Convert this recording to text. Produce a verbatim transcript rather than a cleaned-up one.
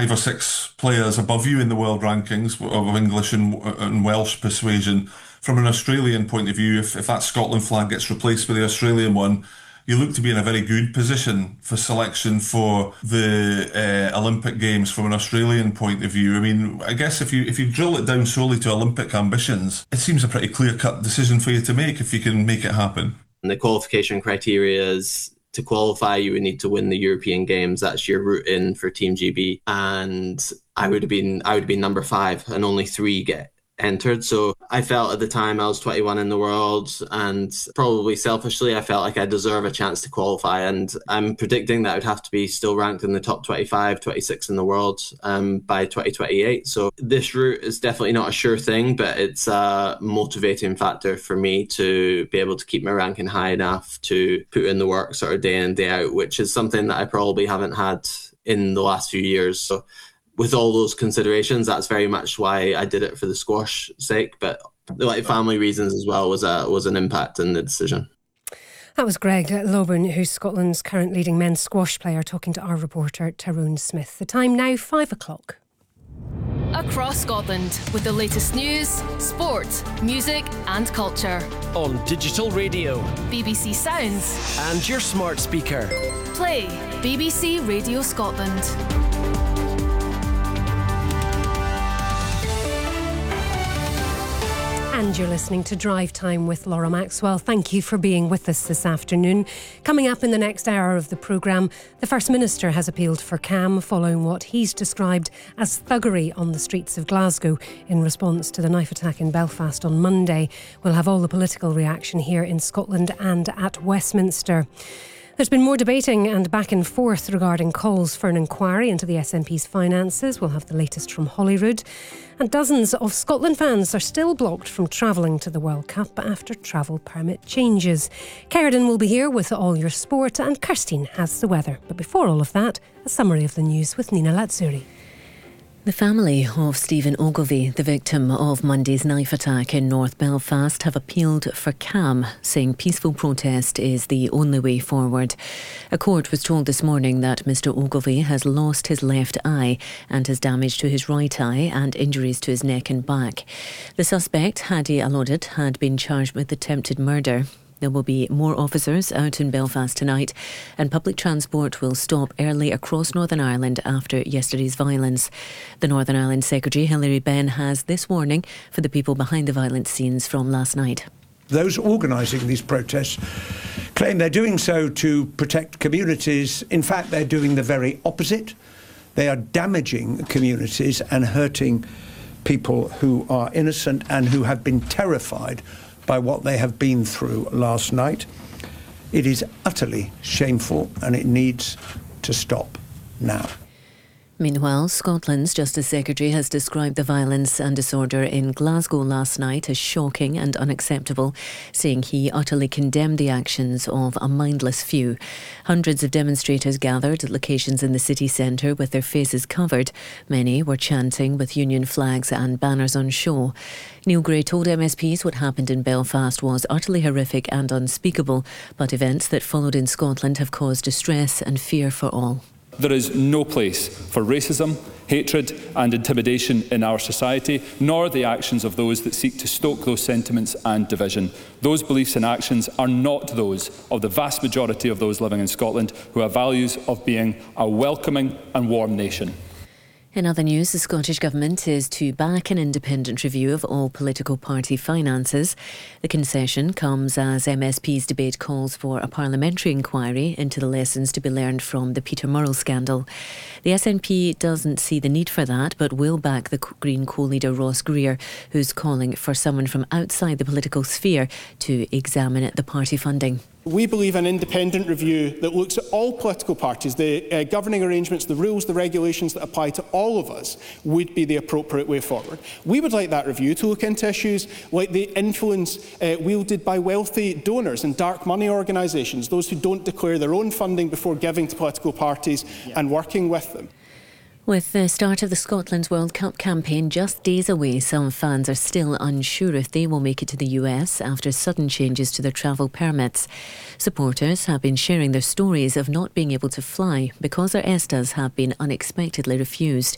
five or six players above you in the world rankings of English and, and Welsh persuasion. From an Australian point of view, if, if that Scotland flag gets replaced by the Australian one, you look to be in a very good position for selection for the uh, Olympic Games from an Australian point of view. I mean, I guess if you if you drill it down solely to Olympic ambitions, it seems a pretty clear-cut decision for you to make if you can make it happen. And the qualification criteria is to qualify, you would need to win the European Games. That's your route in for Team G B. And I would have been I would have been number five, and only three get entered. So I felt at the time I was twenty-one in the world, and probably selfishly I felt like I deserve a chance to qualify, and I'm predicting that I would have to be still ranked in the top twenty-five, twenty-six in the world um, by twenty twenty-eight. So this route is definitely not a sure thing, but it's a motivating factor for me to be able to keep my ranking high enough to put in the work sort of day in, day out, which is something that I probably haven't had in the last few years. So with all those considerations, that's very much why I did it for the squash sake, but like family reasons as well was a was an impact in the decision. That was Greg Loban, who's Scotland's current leading men's squash player, talking to our reporter Tyrone Smith. The time now, five o'clock. Across Scotland with the latest news, sport, music and culture. On digital radio, B B C Sounds and your smart speaker. Play B B C Radio Scotland. And you're listening to Drive Time with Laura Maxwell. Thank you for being with us this afternoon. Coming up in the next hour of the programme, the First Minister has appealed for calm following what he's described as thuggery on the streets of Glasgow in response to the knife attack in Belfast on Monday. We'll have all the political reaction here in Scotland and at Westminster. There's been more debating and back and forth regarding calls for an inquiry into the S N P's finances. We'll have the latest from Holyrood. And dozens of Scotland fans are still blocked from travelling to the World Cup after travel permit changes. Kerridan will be here with all your sport, and Kirstine has the weather. But before all of that, a summary of the news with Nina Lazzuri. The family of Stephen Ogilvie, the victim of Monday's knife attack in North Belfast, have appealed for calm, saying peaceful protest is the only way forward. A court was told this morning that Mr Ogilvie has lost his left eye and has damage to his right eye and injuries to his neck and back. The suspect, Hadi Alodit, had been charged with attempted murder. There will be more officers out in Belfast tonight, and public transport will stop early across Northern Ireland after yesterday's violence. The Northern Ireland Secretary, Hilary Benn, has this warning for the people behind the violent scenes from last night. Those organising these protests claim they're doing so to protect communities. In fact, they're doing the very opposite. They are damaging communities and hurting people who are innocent and who have been terrified by what they have been through last night. It is utterly shameful and it needs to stop now. Meanwhile, Scotland's Justice Secretary has described the violence and disorder in Glasgow last night as shocking and unacceptable, saying he utterly condemned the actions of a mindless few. Hundreds of demonstrators gathered at locations in the city centre with their faces covered. Many were chanting with union flags and banners on show. Neil Gray told M S Ps what happened in Belfast was utterly horrific and unspeakable, but events that followed in Scotland have caused distress and fear for all. There is no place for racism, hatred and intimidation in our society, nor the actions of those that seek to stoke those sentiments and division. Those beliefs and actions are not those of the vast majority of those living in Scotland who have values of being a welcoming and warm nation. In other news, the Scottish Government is to back an independent review of all political party finances. The concession comes as M S P's debate calls for a parliamentary inquiry into the lessons to be learned from the Peter Murrell scandal. The S N P doesn't see the need for that, but will back the Green co-leader Ross Greer, who's calling for someone from outside the political sphere to examine the party funding. We believe an independent review that looks at all political parties, the uh, governing arrangements, the rules, the regulations that apply to all of us would be the appropriate way forward. We would like that review to look into issues like the influence uh, wielded by wealthy donors and dark money organisations, those who don't declare their own funding before giving to political parties yeah. and working with them. With the start of the Scotland World Cup campaign just days away, some fans are still unsure if they will make it to the U S after sudden changes to their travel permits. Supporters have been sharing their stories of not being able to fly because their E S T As have been unexpectedly refused.